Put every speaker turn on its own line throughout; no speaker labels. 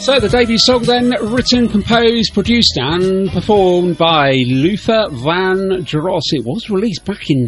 So the debut song then, written, composed, produced and performed by Luther Vandross. It was released back in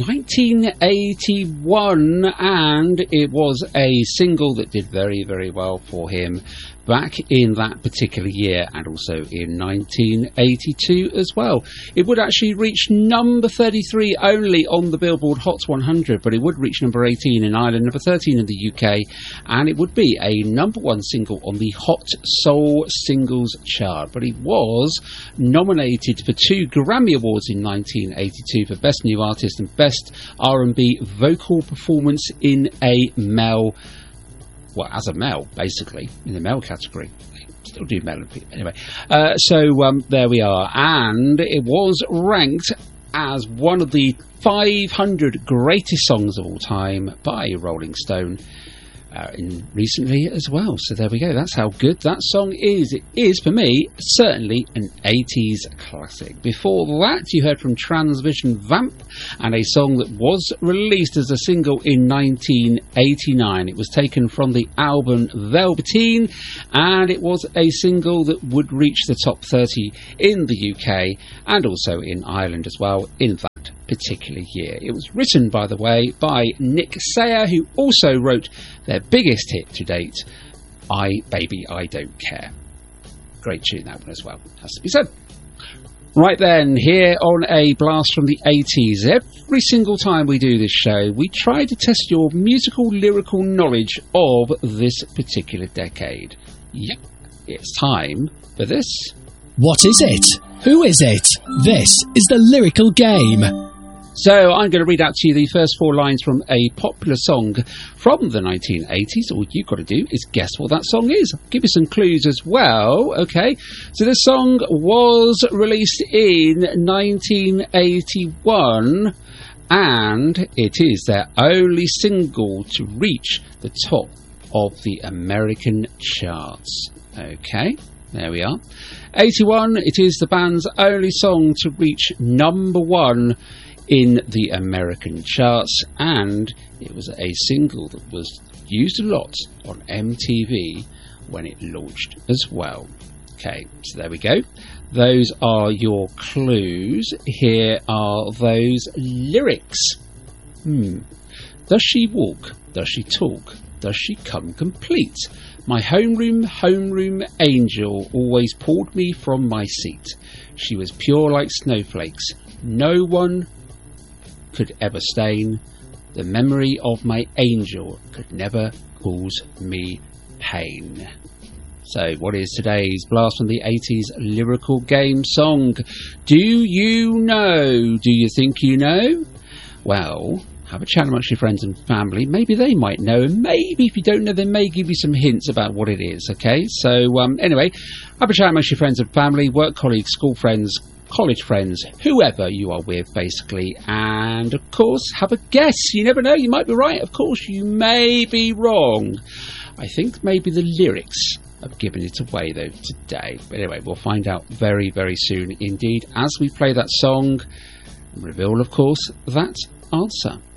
1981 and it was a single that did very, very well for him back in that particular year and also in 1982 as well. It would actually reach number 33 only on the Billboard Hot 100, but it would reach number 18 in Ireland, number 13 in the UK, and it would be a number one single on the Hot Soul Singles chart. But it was nominated for 2 Grammy Awards in 1982 for Best New Artist and Best R&B Vocal Performance in a Male, well, as a male, basically, in the male category. They still do male anyway. There we are. And it was ranked as one of the 500 greatest songs of all time by Rolling Stone recently as well. So there we go. That's how good that song is. It is, for me, certainly an 80s classic. Before that, you heard from Transvision Vamp and a song that was released as a single in 1989. It was taken from the album Velveteen, and it was a single that would reach the top 30 in the UK and also in Ireland as well in that particular year. It was written, by the way, by Nick Sayer, who also wrote their biggest hit to date, Baby I Don't Care. Great tune, that one as well, has to be said. Right then, here on a blast from the 80s, every single time we do this show, we try to test your musical, lyrical knowledge of this particular decade. Yep, it's time for this.
What is it? Who is it? This is the Lyrical Game.
So I'm going to read out to you the first 4 lines from a popular song from the 1980s. All you've got to do is guess what that song is. I'll give you some clues as well. Okay, so this song was released in 1981 and it is their only single to reach the top of the American charts. Okay, there we are. 81, it is the band's only song to reach number 1 in the American charts, and it was a single that was used a lot on MTV when it launched as well. Okay, so there we go. Those are your clues. Here are those lyrics. Does she walk? Does she talk? Does she come complete? My homeroom angel always pulled me from my seat. She was pure like snowflakes. No one could ever stain. The memory of my angel could never cause me pain. So what is today's blast from the 80s Lyrical Game song? Do you know? Do you think you know? Well, have a chat amongst your friends and family. Maybe they might know, and maybe if you don't know, they may give you some hints about what it is. Okay, so anyway, have a chat amongst your friends and family, work colleagues, school friends, college friends, whoever you are with, basically. And of course, have a guess. You never know, you might be right. Of course, you may be wrong. I think maybe the lyrics have given it away though today. But anyway, we'll find out very, very soon indeed as we play that song and reveal, of course, that answer.